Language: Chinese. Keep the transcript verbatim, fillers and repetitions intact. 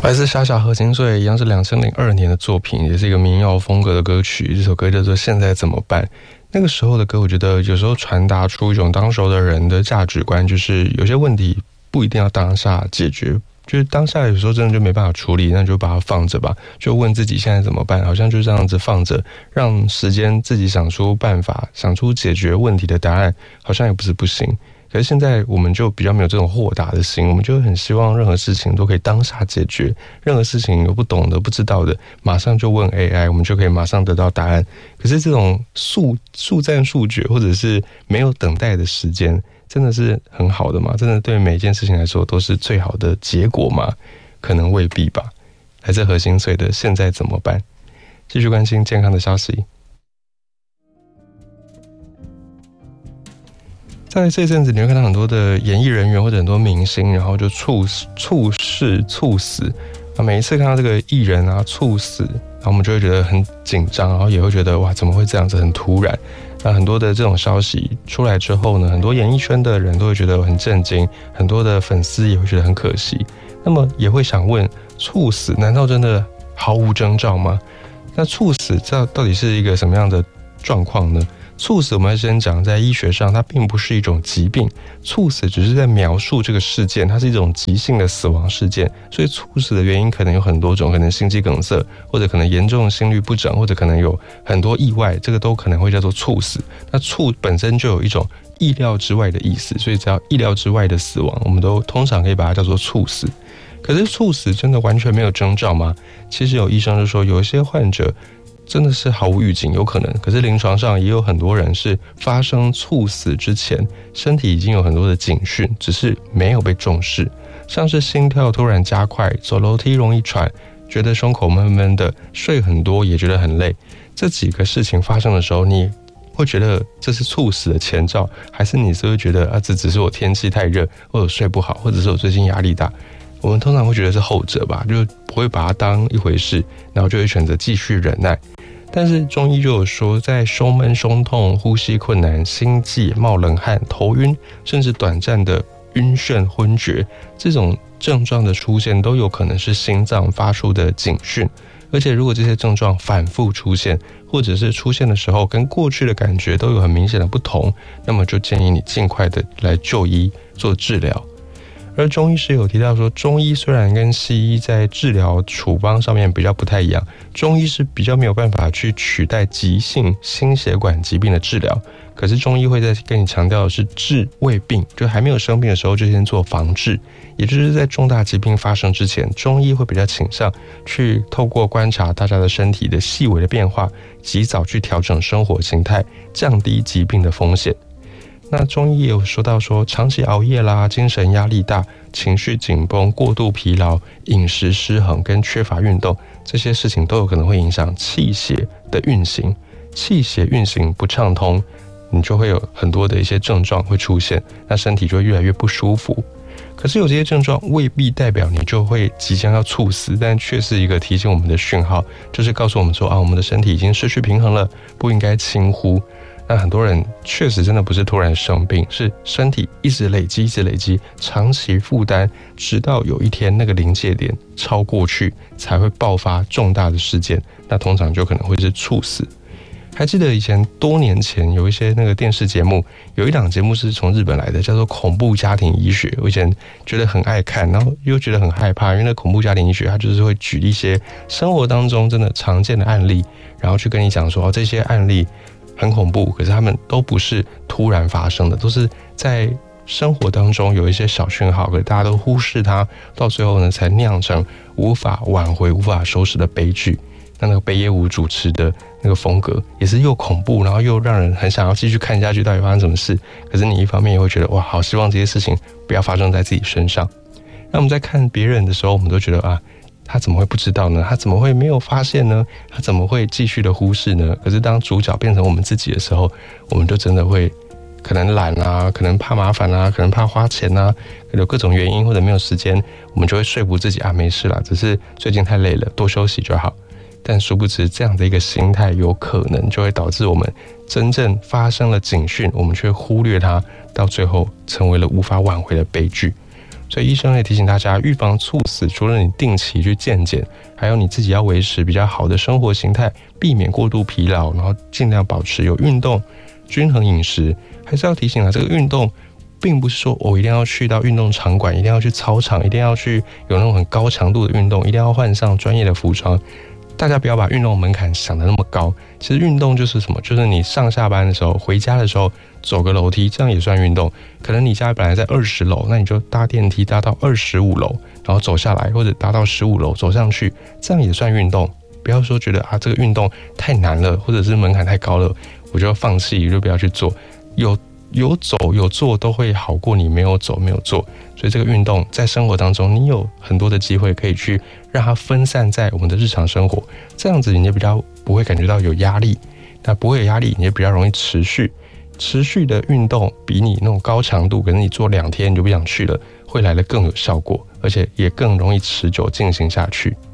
来自傻傻和心碎，一样是两千零二年的作品，也是一个民谣风格的歌曲。这首歌叫做《现在怎么办》。那个时候的歌，我觉得有时候传达出一种当时候的人的价值观，就是有些问题不一定要当下解决，就是当下有时候真的就没办法处理，那就把它放着吧，就问自己现在怎么办，好像就这样子放着，让时间自己想出办法，想出解决问题的答案，好像也不是不行。可是现在我们就比较没有这种豁达的心，我们就很希望任何事情都可以当下解决，任何事情有不懂的不知道的马上就问 A I， 我们就可以马上得到答案。可是这种速速战速决或者是没有等待的时间，真的是很好的吗？真的对每一件事情来说都是最好的结果吗？可能未必吧。来自何心碎的现在怎么办？继续关心健康的消息。在这阵子你会看到很多的演艺人员或者很多明星，然后就猝猝逝猝死啊，每一次看到这个艺人啊猝死，然后我们就会觉得很紧张，然后也会觉得哇怎么会这样子，很突然。那很多的这种消息出来之后呢，很多演艺圈的人都会觉得很震惊，很多的粉丝也会觉得很可惜。那么也会想问，猝死难道真的毫无征兆吗？那猝死这到底是一个什么样的状况呢？猝死我们先讲，在医学上它并不是一种疾病，猝死只是在描述这个事件，它是一种急性的死亡事件，所以猝死的原因可能有很多种，可能心肌梗塞，或者可能严重心律不整，或者可能有很多意外，这个都可能会叫做猝死。那猝本身就有一种意料之外的意思，所以只要意料之外的死亡，我们都通常可以把它叫做猝死。可是猝死真的完全没有征兆吗？其实有医生就说，有一些患者真的是毫无预警，有可能。可是临床上也有很多人是发生猝死之前，身体已经有很多的警讯，只是没有被重视，像是心跳突然加快，走楼梯容易喘，觉得胸口闷闷的，睡很多也觉得很累。这几个事情发生的时候，你会觉得这是猝死的前兆，还是你是会觉得啊，这只是我天气太热，或者睡不好，或者是我最近压力大？我们通常会觉得是后者吧，就不会把它当一回事，然后就会选择继续忍耐。但是中医就有说，在胸闷、胸痛、呼吸困难、心悸、冒冷汗、头晕，甚至短暂的晕眩、昏厥，这种症状的出现都有可能是心脏发出的警讯。而且如果这些症状反复出现，或者是出现的时候跟过去的感觉都有很明显的不同，那么就建议你尽快的来就医做治疗。而中医师有提到说，中医虽然跟西医在治疗处方上面比较不太一样，中医是比较没有办法去取代急性心血管疾病的治疗，可是中医会在跟你强调的是治未病，就还没有生病的时候就先做防治，也就是在重大疾病发生之前，中医会比较倾向去透过观察大家的身体的细微的变化，及早去调整生活形态，降低疾病的风险。那中医也有说到说，长期熬夜啦，精神压力大，情绪紧绷，过度疲劳，饮食失衡跟缺乏运动，这些事情都有可能会影响气血的运行。气血运行不畅通，你就会有很多的一些症状会出现，那身体就会越来越不舒服。可是有这些症状未必代表你就会即将要猝死，但却是一个提醒我们的讯号，就是告诉我们说啊，我们的身体已经失去平衡了，不应该轻忽。那很多人确实真的不是突然生病，是身体一直累积一直累积，长期负担，直到有一天那个临界点超过去，才会爆发重大的事件，那通常就可能会是猝死。还记得以前多年前有一些那个电视节目，有一档节目是从日本来的，叫做恐怖家庭医学。我以前觉得很爱看，然后又觉得很害怕，因为那恐怖家庭医学它就是会举一些生活当中真的常见的案例，然后去跟你讲说，哦，这些案例很恐怖，可是他们都不是突然发生的，都是在生活当中有一些小讯号，可是大家都忽视它，到最后呢才酿成无法挽回无法收拾的悲剧。那那个北野武主持的那个风格也是又恐怖，然后又让人很想要继续看下去到底发生什么事，可是你一方面也会觉得哇，好希望这些事情不要发生在自己身上。那我们在看别人的时候，我们都觉得啊，他怎么会不知道呢？他怎么会没有发现呢？他怎么会继续的忽视呢？可是当主角变成我们自己的时候，我们就真的会可能懒啊，可能怕麻烦啊，可能怕花钱啊，可能有各种原因或者没有时间，我们就会说服自己啊，没事啦，只是最近太累了，多休息就好。但殊不知这样的一个心态有可能就会导致我们真正发生了警讯，我们却忽略它，到最后成为了无法挽回的悲剧。 所以医生也提醒大家，预防猝死，除了你定期去健检，还有你自己要维持比较好的生活形态，避免过度疲劳，然后尽量保持有运动、均衡饮食。还是要提醒啊，这个运动并不是说我、哦、一定要去到运动场馆，一定要去操场，一定要去有那种很高强度的运动，一定要换上专业的服装。大家不要把运动门槛想得那么高，其实运动就是什么？就是你上下班的时候、回家的时候走个楼梯，这样也算运动。可能你家本来在二十楼，那你就搭电梯搭到二十五楼，然后走下来，或者搭到十五楼走上去，这样也算运动。不要说觉得啊这个运动太难了，或者是门槛太高了，我就放弃，就不要去做。有有走有做都会好过你没有走没有做。所以这个运动在生活当中，你有很多的机会可以去让它分散在我们的日常生活，这样子你就比较不会感觉到有压力。那不会有压力，你也比较容易持续。持续的运动比你那种高强度，可能你做两天你就不想去了，会来得更有效果，而且也更容易持久进行下去。